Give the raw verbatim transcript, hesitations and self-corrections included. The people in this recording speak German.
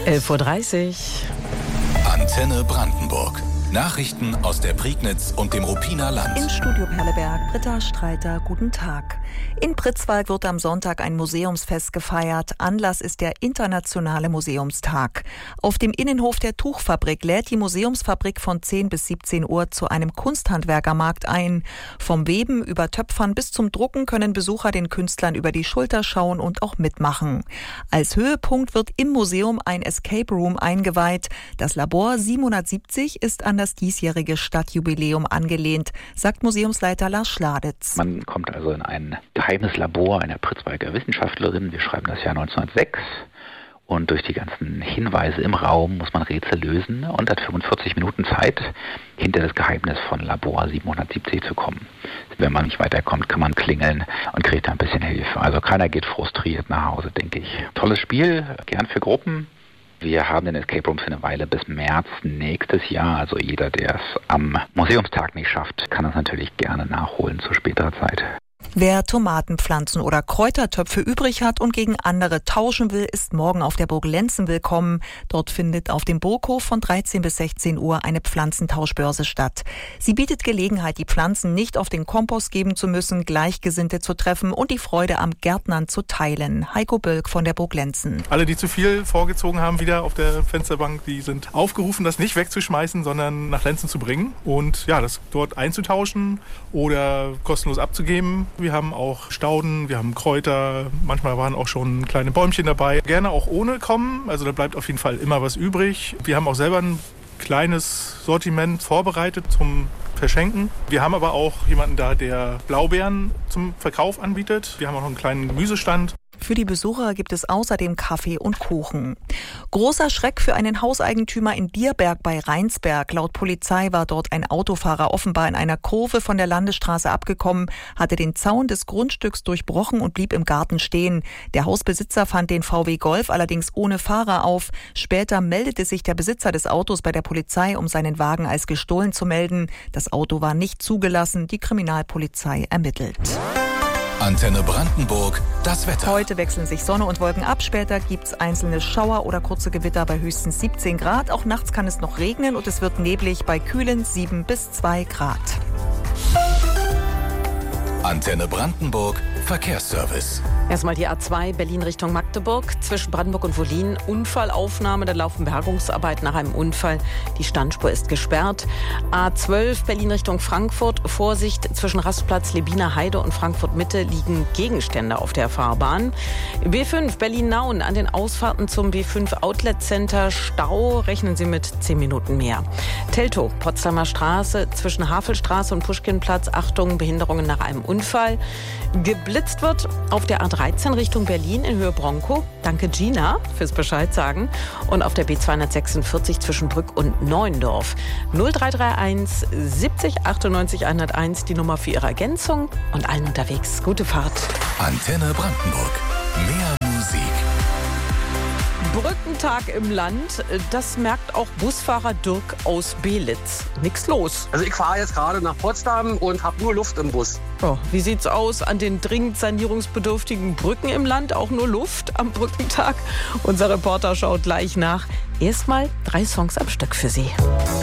elf Uhr dreißig. Antenne Brandenburg. Nachrichten aus der Prignitz und dem Ruppiner Land. In Studio Perleberg, Britta Streiter, guten Tag. In Pritzwalk wird am Sonntag ein Museumsfest gefeiert. Anlass ist der Internationale Museumstag. Auf dem Innenhof der Tuchfabrik lädt die Museumsfabrik von zehn bis siebzehn Uhr zu einem Kunsthandwerkermarkt ein. Vom Weben über Töpfern bis zum Drucken können Besucher den Künstlern über die Schulter schauen und auch mitmachen. Als Höhepunkt wird im Museum ein Escape Room eingeweiht. Das Labor siebenhundertsiebzig ist an das diesjährige Stadtjubiläum angelehnt, sagt Museumsleiter Lars Schladitz. Man kommt also in ein geheimes Labor einer Pritzwalker Wissenschaftlerin. Wir schreiben das Jahr neunzehnhundertsechs. Und durch die ganzen Hinweise im Raum muss man Rätsel lösen und hat fünfundvierzig Minuten Zeit, hinter das Geheimnis von Labor siebenhundertsiebzig zu kommen. Wenn man nicht weiterkommt, kann man klingeln und kriegt ein bisschen Hilfe. Also keiner geht frustriert nach Hause, denke ich. Tolles Spiel, gern für Gruppen. Wir haben den Escape Room für eine Weile bis März nächstes Jahr. Also jeder, der es am Museumstag nicht schafft, kann das natürlich gerne nachholen zu späterer Zeit. Wer Tomatenpflanzen oder Kräutertöpfe übrig hat und gegen andere tauschen will, ist morgen auf der Burg Lenzen willkommen. Dort findet auf dem Burghof von dreizehn bis sechzehn Uhr eine Pflanzentauschbörse statt. Sie bietet Gelegenheit, die Pflanzen nicht auf den Kompost geben zu müssen, Gleichgesinnte zu treffen und die Freude am Gärtnern zu teilen. Heiko Bölk von der Burg Lenzen. Alle, die zu viel vorgezogen haben, wieder auf der Fensterbank, die sind aufgerufen, das nicht wegzuschmeißen, sondern nach Lenzen zu bringen und ja, das dort einzutauschen oder kostenlos abzugeben. Wir haben auch Stauden, wir haben Kräuter, manchmal waren auch schon kleine Bäumchen dabei. Gerne auch ohne kommen, also da bleibt auf jeden Fall immer was übrig. Wir haben auch selber ein kleines Sortiment vorbereitet zum Verschenken. Wir haben aber auch jemanden da, der Blaubeeren zum Verkauf anbietet. Wir haben auch noch einen kleinen Gemüsestand. Für die Besucher gibt es außerdem Kaffee und Kuchen. Großer Schreck für einen Hauseigentümer in Bierberg bei Rheinsberg. Laut Polizei war dort ein Autofahrer offenbar in einer Kurve von der Landesstraße abgekommen, hatte den Zaun des Grundstücks durchbrochen und blieb im Garten stehen. Der Hausbesitzer fand den V W Golf allerdings ohne Fahrer auf. Später meldete sich der Besitzer des Autos bei der Polizei, um seinen Wagen als gestohlen zu melden. Das Auto war nicht zugelassen. Die Kriminalpolizei ermittelt. Antenne Brandenburg, das Wetter. Heute wechseln sich Sonne und Wolken ab. Später gibt es einzelne Schauer oder kurze Gewitter bei höchstens siebzehn Grad. Auch nachts kann es noch regnen und es wird neblig bei kühlen sieben bis zwei Grad. Antenne Brandenburg, Verkehrsservice. Erstmal die A zwei Berlin Richtung Magdeburg. Zwischen Brandenburg und Wollin Unfallaufnahme. Da laufen Bergungsarbeiten nach einem Unfall. Die Standspur ist gesperrt. A zwölf Berlin Richtung Frankfurt. Vorsicht, zwischen Rastplatz Lebiner Heide und Frankfurt Mitte liegen Gegenstände auf der Fahrbahn. B fünf Berlin-Nauen an den Ausfahrten zum B fünf Outlet Center. Stau, rechnen Sie mit zehn Minuten mehr. Teltow, Potsdamer Straße zwischen Havelstraße und Puschkinplatz. Achtung, Behinderungen nach einem Unfall. Geblitzt wird auf der A dreizehn Richtung Berlin in Höhe Bronco. Danke Gina fürs Bescheid sagen. Und auf der B zweihundertsechsundvierzig zwischen Brück und Neuendorf. null drei drei eins siebzig achtundneunzig hunderteins die Nummer für Ihre Ergänzung und allen unterwegs. Gute Fahrt. Antenne Brandenburg. Mehr Musik. Brückentag im Land, das merkt auch Busfahrer Dirk aus Belitz. Nix los. Also ich fahre jetzt gerade nach Potsdam und habe nur Luft im Bus. Oh, wie sieht's aus an den dringend sanierungsbedürftigen Brücken im Land? Auch nur Luft am Brückentag? Unser Reporter schaut gleich nach. Erstmal drei Songs am Stück für Sie.